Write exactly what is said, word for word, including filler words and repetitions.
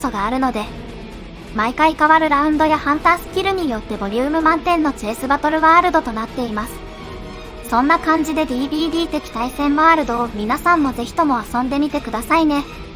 素があるので、毎回変わるラウンドやハンタースキルによってボリューム満点のチェイスバトルワールドとなっています。そんな感じで ディービーディー 的対戦ワールドを皆さんもぜひとも遊んでみてくださいね。